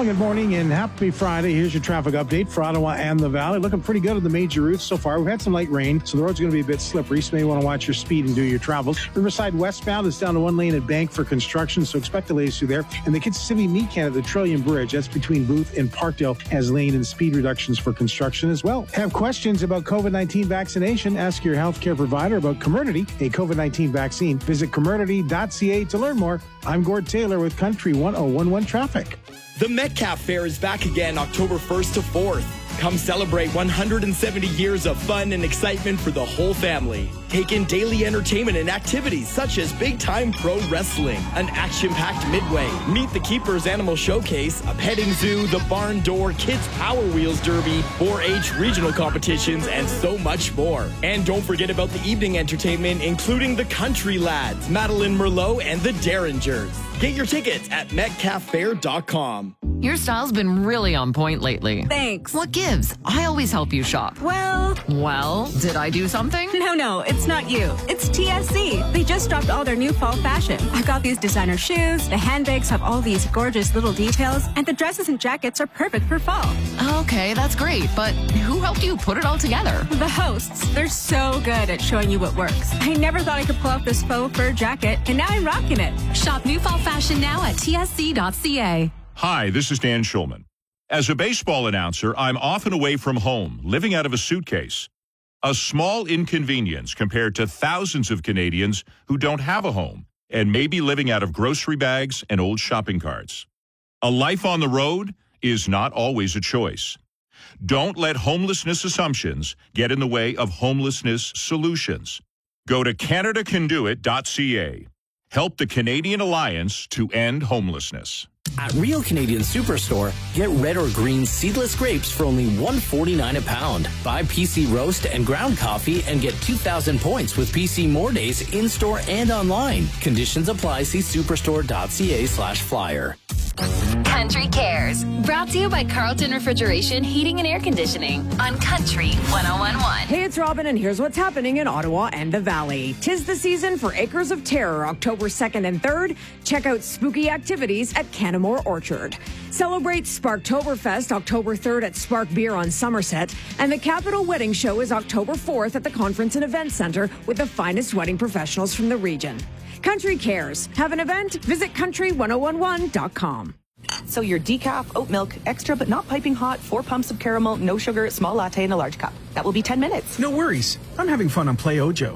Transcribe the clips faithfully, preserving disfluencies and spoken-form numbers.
Well, good morning and happy Friday. Here's your traffic update for Ottawa and the Valley. Looking pretty good on the major routes so far. We've had some light rain, so the road's going to be a bit slippery, so you may want to watch your speed and do your travels. Riverside westbound is down to one lane at Bank for construction, so expect delays through there. And the Kissimmee Mecan at the Trillium Bridge, that's between Booth and Parkdale, has lane and speed reductions for construction as well. Have questions about COVID nineteen vaccination? Ask your healthcare provider about Comirnaty, a COVID nineteen vaccine. Visit Comirnaty dot c a to learn more. I'm Gord Taylor with Country one oh one one Traffic. The Metcalf Fair is back again October first to fourth. Come celebrate one hundred seventy years of fun and excitement for the whole family. Take in daily entertainment and activities such as big-time pro wrestling, an action-packed midway, Meet the Keepers Animal Showcase, a petting zoo, the Barn Door Kids Power Wheels Derby, four H regional competitions, and so much more. And don't forget about the evening entertainment, including the Country Lads, Madeline Merlot, and the Derringers. Get your tickets at metcalf fair dot com. Your style's been really on point lately. Thanks. What gives? I always help you shop. Well... Well, did I do something? No, no, it's not you. It's T S C. They just dropped all their new fall fashion. I got these designer shoes, the handbags have all these gorgeous little details, and the dresses and jackets are perfect for fall. Okay, that's great, but who helped you put it all together? The hosts. They're so good at showing you what works. I never thought I could pull off this faux fur jacket, and now I'm rocking it. Shop new fall fashion now at T S C dot c a. Hi, this is Dan Schulman. As a baseball announcer, I'm often away from home, living out of a suitcase. A small inconvenience compared to thousands of Canadians who don't have a home and may be living out of grocery bags and old shopping carts. A life on the road is not always a choice. Don't let homelessness assumptions get in the way of homelessness solutions. Go to canada can do it dot c a. Help the Canadian Alliance to end homelessness. At Real Canadian Superstore, get red or green seedless grapes for only one forty-nine a pound. Buy P C roast and ground coffee and get two thousand points with P C More Days in-store and online. Conditions apply. See superstore dot c a slash flyer. Country Cares, brought to you by Carlton Refrigeration, Heating and Air Conditioning on Country one oh one one. Hey, it's Robin, and here's what's happening in Ottawa and the Valley. 'Tis the season for Acres of Terror, October second and third. Check out spooky activities at Canamore Orchard. Celebrate Sparktoberfest October third at Spark Beer on Somerset. And the Capital Wedding Show is October fourth at the Conference and Event Center with the finest wedding professionals from the region. Country Cares. Have an event? Visit country one oh one one dot com. So your decaf, oat milk, extra but not piping hot, four pumps of caramel, no sugar, small latte in a large cup. That will be ten minutes. No worries. I'm having fun on Play Ojo.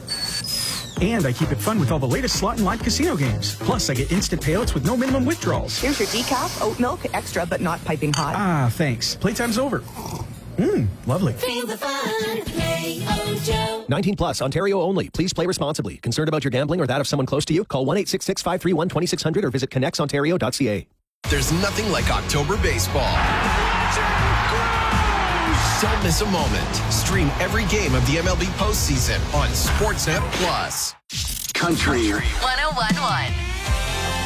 And I keep it fun with all the latest slot and live casino games. Plus, I get instant payouts with no minimum withdrawals. Here's your decaf, oat milk, extra but not piping hot. Ah, thanks. Playtime's over. Mmm, lovely. Feel the fun. Play Ojo. nineteen plus, Ontario only. Please play responsibly. Concerned about your gambling or that of someone close to you? Call one eight six six, five three one, two six zero zero or visit connects ontario dot c a. There's nothing like October baseball. Don't miss a moment. Stream every game of the M L B postseason on Sportsnet Plus. Country one oh one one.